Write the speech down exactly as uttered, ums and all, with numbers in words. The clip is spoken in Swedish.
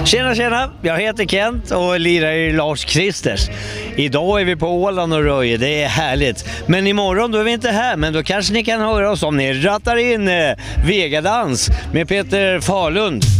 Tjena, tjena! Jag heter Kent och lirar i Lars Kristers. Idag är vi på Åland och Röje, det är härligt. Men imorgon då är vi inte här, men då kanske ni kan höra oss om ni rattar in eh, Vegadans med Peter Farlund.